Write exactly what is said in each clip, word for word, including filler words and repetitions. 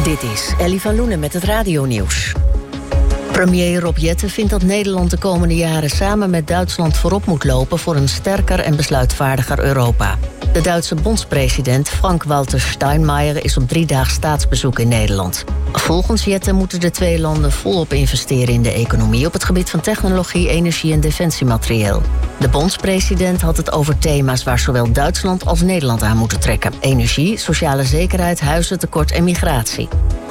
Dit is Ellie van Loenen met het radionieuws. Premier Rob Jetten vindt dat Nederland de komende jaren samen met Duitsland voorop moet lopen voor een sterker en besluitvaardiger Europa. De Duitse bondspresident Frank-Walter Steinmeier is op driedaags staatsbezoek in Nederland. Volgens Jetten moeten de twee landen volop investeren in de economie op het gebied van technologie, energie en defensiematerieel. De bondspresident had het over thema's waar zowel Duitsland als Nederland aan moeten trekken: energie, sociale zekerheid, huizentekort en migratie.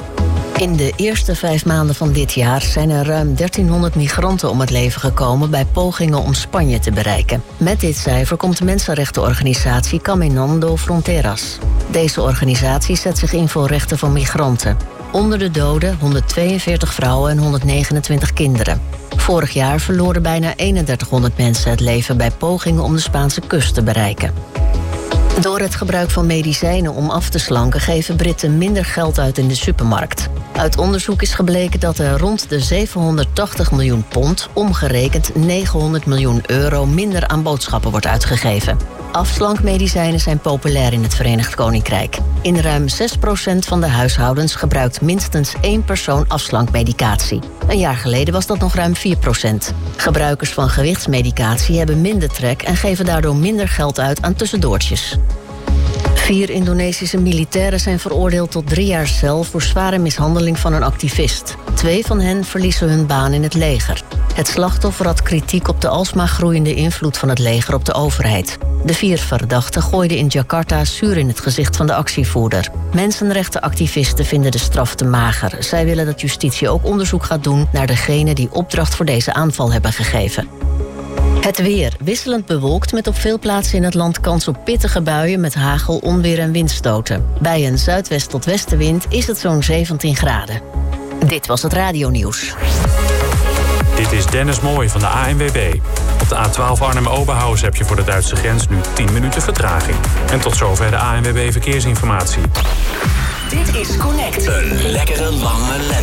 In de eerste vijf maanden van dit jaar zijn er ruim dertienhonderd migranten om het leven gekomen bij pogingen om Spanje te bereiken. Met dit cijfer komt de mensenrechtenorganisatie Caminando Fronteras. Deze organisatie zet zich in voor rechten van migranten. Onder de doden honderdtweeënveertig vrouwen en honderdnegenentwintig kinderen. Vorig jaar verloren bijna eenendertighonderd mensen het leven bij pogingen om de Spaanse kust te bereiken. Door het gebruik van medicijnen om af te slanken geven Britten minder geld uit in de supermarkt. Uit onderzoek is gebleken dat er rond de zevenhonderdtachtig miljoen pond, omgerekend negenhonderd miljoen euro, minder aan boodschappen wordt uitgegeven. Afslankmedicijnen zijn populair in het Verenigd Koninkrijk. In ruim zes procent van de huishoudens gebruikt minstens één persoon afslankmedicatie. Een jaar geleden was dat nog ruim vier procent. Gebruikers van gewichtsmedicatie hebben minder trek en geven daardoor minder geld uit aan tussendoortjes. Vier Indonesische militairen zijn veroordeeld tot drie jaar cel voor zware mishandeling van een activist. Twee van hen verliezen hun baan in het leger. Het slachtoffer had kritiek op de alsmaar groeiende invloed van het leger op de overheid. De vier verdachten gooiden in Jakarta zuur in het gezicht van de actievoerder. Mensenrechtenactivisten vinden de straf te mager. Zij willen dat justitie ook onderzoek gaat doen naar degenen die opdracht voor deze aanval hebben gegeven. Het weer wisselend bewolkt met op veel plaatsen in het land kans op pittige buien met hagel, onweer en windstoten. Bij een zuidwest tot westenwind is het zo'n zeventien graden. Dit was het radionieuws. Dit is Dennis Mooij van de A N W B. Op de A twaalf Arnhem-Oberhausen heb je voor de Duitse grens nu tien minuten vertraging. En tot zover de A N W B Verkeersinformatie. Dit is Connect. Een lekkere lange lente.